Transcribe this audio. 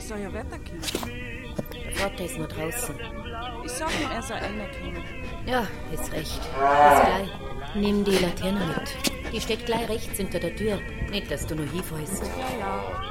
soll ja weiterkommen. Der Vater ist noch draußen. Ich sag ihm, er soll reinkommen. Ja, ist recht. Bis gleich. Nimm die Laterne mit. Die steht gleich rechts hinter der Tür. Nicht, dass du noch hinfällst. Ja.